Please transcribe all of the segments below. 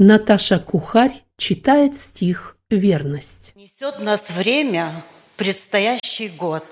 Наташа Кухарь читает стих «Верность». Несет нас время, предстоящий год,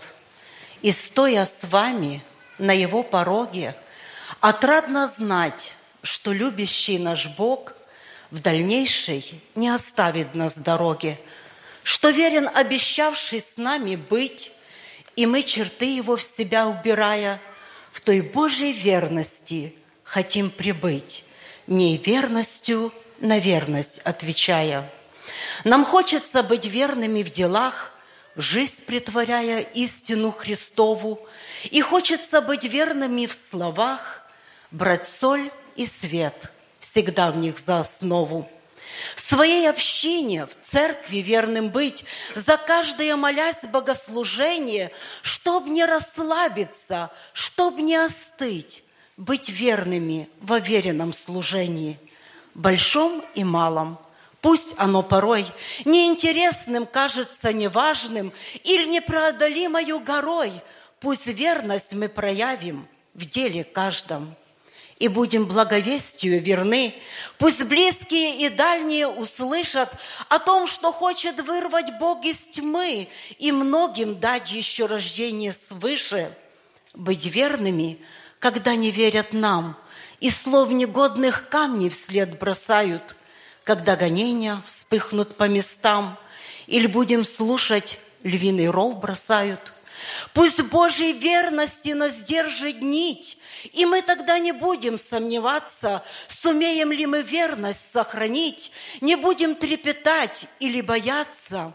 и, стоя с вами на его пороге, отрадно знать, что любящий наш Бог в дальнейшей не оставит нас с дороги, что верен обещавший с нами быть, и мы, черты его в себя убирая, в той Божьей верности хотим прибыть, в ней верностью на верность отвечая. Нам хочется быть верными в делах, в жизнь претворяя истину Христову, и хочется быть верными в словах, брать соль и свет, всегда в них за основу. В своей общине, в церкви верным быть, за каждое молясь богослужение, чтоб не расслабиться, чтоб не остыть, быть верными во веренном служении, большом и малом. Пусть оно порой неинтересным кажется неважным или непреодолимою горой, пусть верность мы проявим в деле каждом. И будем благовестию верны. Пусть близкие и дальние услышат о том, что хочет вырвать Бог из тьмы и многим дать еще рождение свыше. Быть верными, когда не верят нам, и слов негодных камней вслед бросают, когда гонения вспыхнут по местам, или будем слушать, львиный ров бросают. Пусть Божьей верности нас держит нить, и мы тогда не будем сомневаться, сумеем ли мы верность сохранить, не будем трепетать или бояться.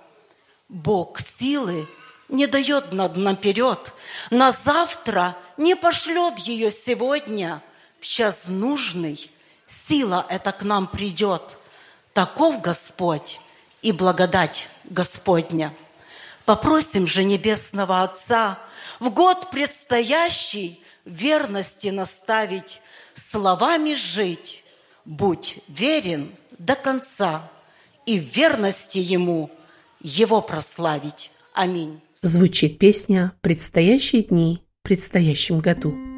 Бог силы не дает нам наперед, на завтра не пошлет ее сегодня. В час нужный сила эта к нам придет. Таков Господь и благодать Господня. Попросим же Небесного Отца в год предстоящий верности наставить, словами жить. Будь верен до конца, и в верности Ему Его прославить. Аминь. Звучит песня «Предстоящие дни в предстоящем году».